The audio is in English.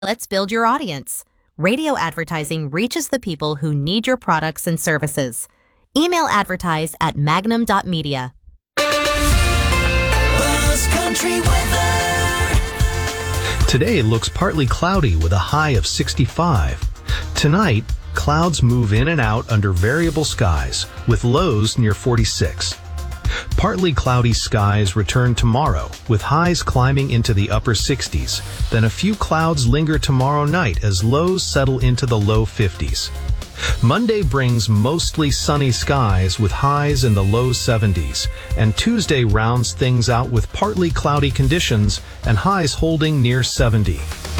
Let's build your audience. Radio advertising reaches the people who need your products and services. Email advertise at magnum.media. Country weather. Today looks partly cloudy with a high of 65. Tonight, clouds move in and out under variable skies with lows near 46. Partly cloudy skies return tomorrow with highs climbing into the upper 60s. Then a few clouds linger tomorrow night as lows settle into the low 50s. Monday brings mostly sunny skies with highs in the low 70s, and Tuesday rounds things out with partly cloudy conditions and highs holding near 70.